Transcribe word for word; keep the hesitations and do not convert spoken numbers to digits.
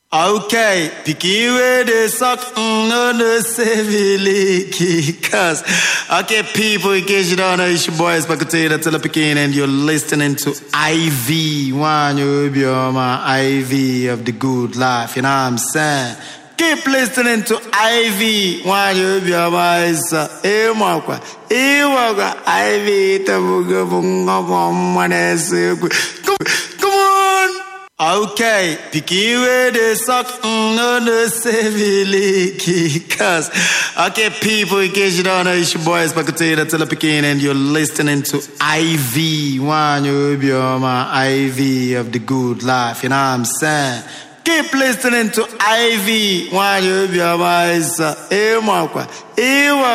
Okay, picky where they suck, mm, no, no, say cause okay, people, in case you don't know, it's your boy, Spakatera Telepikin, and you're listening to I V, one, you be my I V of the good life, you know what I'm saying? Keep listening to I V, one, you be my son, eh, Marqua, eh, Marqua, I V, Tabuga, Bunga, Come on! Okay, picky where they suck, mm, no, no, say cause okay, people, in case you don't know, it's your boy, Spakatera Telepikin, and you're listening to I V, one, you be my I V of the good life, you know what I'm saying? Keep listening to I V, one, you be my son, eh, Marqua, eh,